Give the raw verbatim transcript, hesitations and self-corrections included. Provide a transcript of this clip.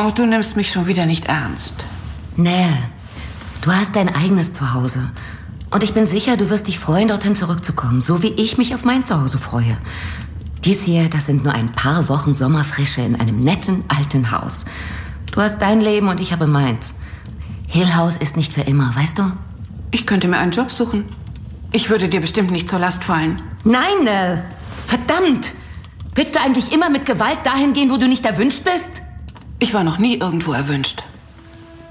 Oh, du nimmst mich schon wieder nicht ernst. Nell, du hast dein eigenes Zuhause. Und ich bin sicher, du wirst dich freuen, dorthin zurückzukommen. So wie ich mich auf mein Zuhause freue. Dies hier, das sind nur ein paar Wochen Sommerfrische in einem netten, alten Haus. Du hast dein Leben und ich habe meins. Hill House ist nicht für immer, weißt du? Ich könnte mir einen Job suchen. Ich würde dir bestimmt nicht zur Last fallen. Nein, Nell. Verdammt. Willst du eigentlich immer mit Gewalt dahin gehen, wo du nicht erwünscht bist? Ich war noch nie irgendwo erwünscht.